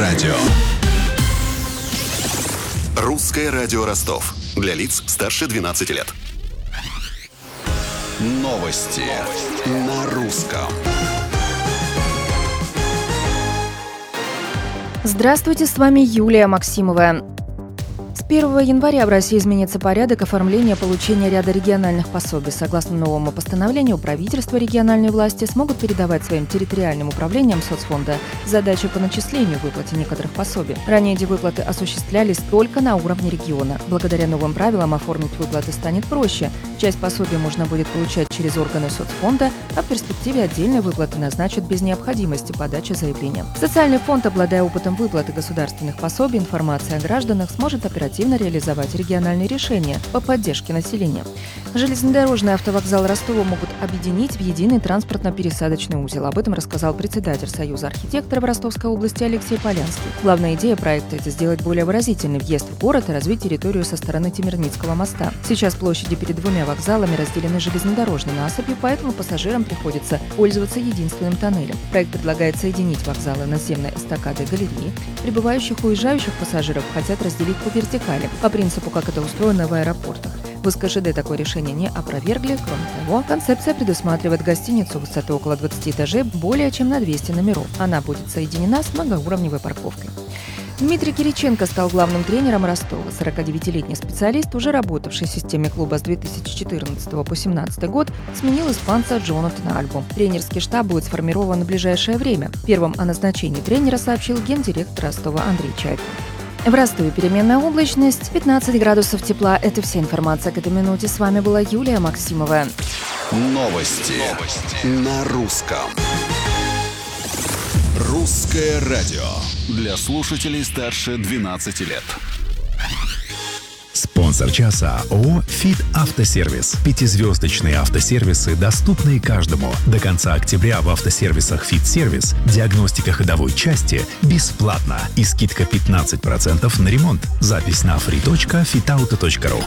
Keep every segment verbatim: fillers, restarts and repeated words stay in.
радио. Русское радио Ростов. Для лиц старше двенадцати лет. Новости на русском. Здравствуйте, с вами Юлия Максимова. С первого января в России изменится порядок оформления получения ряда региональных пособий. Согласно новому постановлению, правительство, региональные власти смогут передавать своим территориальным управлениям соцфонда задачи по начислению выплате некоторых пособий. Ранее эти выплаты осуществлялись только на уровне региона. Благодаря новым правилам оформить выплаты станет проще. Часть пособий можно будет получать через органы соцфонда, а в перспективе отдельные выплаты назначат без необходимости подачи заявления. Социальный фонд, обладая опытом выплаты государственных пособий, информация о гражданах, сможет оперативно реализовать региональные решения по поддержке населения. Железнодорожный автовокзал Ростова могут объединить в единый транспортно-пересадочный узел. Об этом рассказал председатель Союза архитекторов Ростовской области Алексей Полянский. Главная идея проекта – это сделать более выразительный въезд в город и развить территорию со стороны Темирницкого моста. Сейчас площади перед двумя вокзалами разделены железнодорожной насыпью, поэтому пассажирам приходится пользоваться единственным тоннелем. Проект предлагает соединить вокзалы наземной эстакадой галереи. Прибывающих и уезжающих пассажиров хотят разделить по вертикали, по принципу, как это устроено в аэропортах. В СКЖД такое решение не опровергли. Кроме того, концепция предусматривает гостиницу высотой около двадцати этажей более чем на двести номеров. Она будет соединена с многоуровневой парковкой. Дмитрий Кириченко стал главным тренером Ростова. сорокадевятилетний специалист, уже работавший в системе клуба с две тысячи четырнадцатого по две тысячи семнадцатый год, сменил испанца Джонатана Альбу. Тренерский штаб будет сформирован в ближайшее время. Первым о назначении тренера сообщил гендиректор Ростова Андрей Чайков. В Ростове переменная облачность, пятнадцать градусов тепла. Это вся информация к этой минуте. С вами была Юлия Максимова. Новости, Новости. на русском. Русское радио. Для слушателей старше двенадцати лет. Спонсор часа ООО «Фит Автосервис». Пятизвездочные автосервисы, доступные каждому. До конца октября в автосервисах «Фит Сервис» диагностика ходовой части бесплатна и скидка пятнадцать процентов на ремонт. Запись на фри точка фитауто точка ру.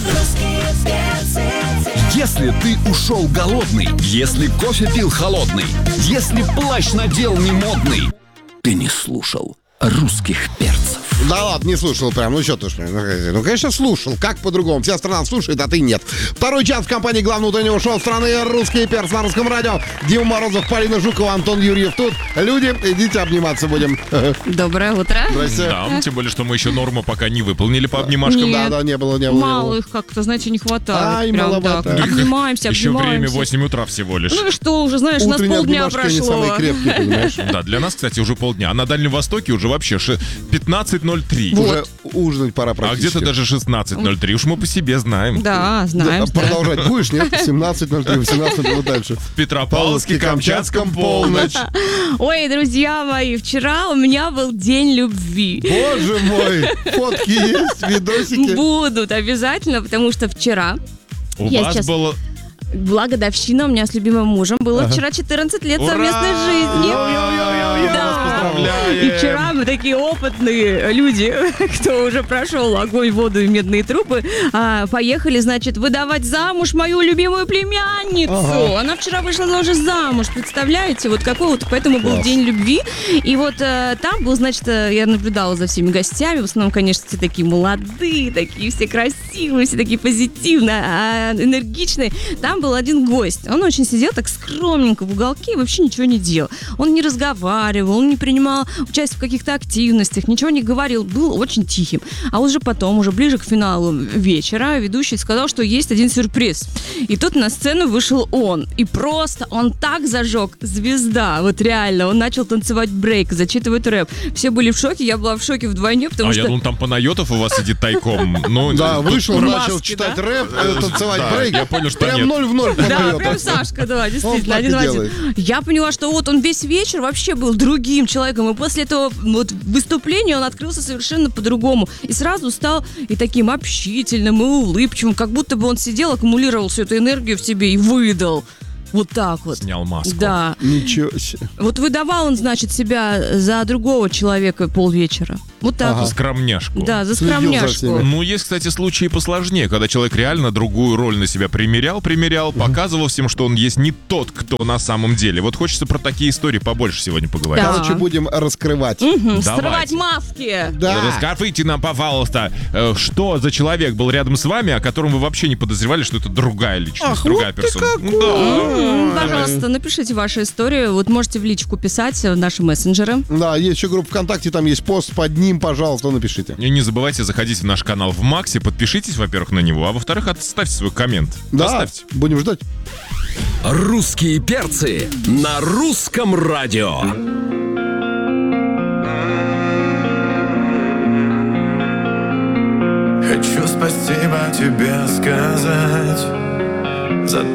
Если ты ушел голодный, если кофе пил холодный, если плащ надел не модный, ты не слушал русских перцев. Да ладно, не слушал прям, ну что ты, ну конечно слушал, как по-другому, вся страна слушает, а ты нет. Второй час в компании главного утреннего шоу страны «Русский перц» на русском радио. Дима Морозов, Полина Жукова, Антон Юрьев тут. Люди, идите обниматься будем. Доброе утро. Здрасте. Да, тем более, что мы еще норму пока не выполнили по обнимашкам. Нет. Да, да, не было, не было. Мало их как-то, знаете, не хватает. Ай, прям маловато. так. Обнимаемся, Еще обнимаемся. время восемь утра всего лишь. Ну и что уже, знаешь, у нас Утренние полдня обнимашки, они прошло. самые крепкие, понимаешь? Да, для нас, кстати, уже полдня. А на Дальнем Востоке уже вообще пятнадцать ноль три. Уже ужинать пора А практически. где-то даже шестнадцать ноль три. Уж мы по себе знаем. Да, знаем. Да, продолжать будешь, нет? семнадцать ноль три, восемнадцать ноль дальше. В Петропавловске, Камчатском полночь. Ой, друзья мои, вчера у меня был день любви. Боже мой, фотки есть, видосики. Будут обязательно, потому что вчера У Я вас сейчас- было... была годовщина у меня с любимым мужем. Было вчера четырнадцать лет Ура! совместной жизни. Йо-йо-йо-йо-йо! Да. Вас поздравляем! И вчера мы такие опытные люди, кто уже прошел огонь, воду и медные трубы, а, поехали, значит, выдавать замуж мою любимую племянницу. Ага. Она вчера вышла уже замуж, представляете? Вот какой вот, поэтому был Класс. день любви. И вот э, там был, значит, э, я наблюдала за всеми гостями. В основном, конечно, все такие молодые, такие все красивые, все такие позитивные, а, энергичные. Там был один гость. Он очень сидел так скромненько в уголке и вообще ничего не делал. Он не разговаривал, он не принимал участие в каких-то активностях, ничего не говорил, был очень тихим. А уже потом, уже ближе к финалу вечера, ведущий сказал, что есть один сюрприз. И тут на сцену вышел он. И просто он так зажег, звезда, вот реально. Он начал танцевать брейк, зачитывать рэп. Все были в шоке, я была в шоке вдвойне, потому А что... я думал, там Панайотов у вас сидит тайком. Ну, Да, тут вышел, про- начал маски, читать да? рэп, э, танцевать Да, брейк. я понял, что Прям нет. ноль в ноль Да, подает. прям Сашка, да, Он действительно, так и один в один. делает. Я поняла, что вот он весь вечер вообще был другим человеком, и после этого вот выступления он открылся совершенно по-другому. И сразу стал и таким общительным, и улыбчивым, как будто бы он сидел, аккумулировал всю эту энергию в себе и выдал. Вот так вот. Снял маску. Да. Ничего себе. Вот выдавал он, значит, себя за другого человека полвечера. Вот так Ага. вот. Скромняшку. Да, за Следил за скромняшку. всеми. Ну, есть, кстати, случаи посложнее, когда человек реально другую роль на себя примерял, примерял, показывал всем, что он есть не тот, кто на самом деле. Вот хочется про такие истории побольше сегодня поговорить. Да. Короче, будем раскрывать. Мгм, Давайте. Срывать маски. Да. Расскажите нам, пожалуйста, э, что за человек был рядом с вами, о котором вы вообще не подозревали, что это другая личность, Ах, другая вот ты персона. какой. Да. М, Пожалуйста, напишите вашу историю. Вот можете в личку писать в наши мессенджеры. Да, есть еще группа ВКонтакте, там есть пост под ним, пожалуйста, напишите. И не забывайте заходить в наш канал в Максе, подпишитесь, во-первых, на него, а во-вторых, оставьте свой коммент. Да, Оставьте. будем ждать. Русские перцы на русском радио. Хочу спасибо тебе сказать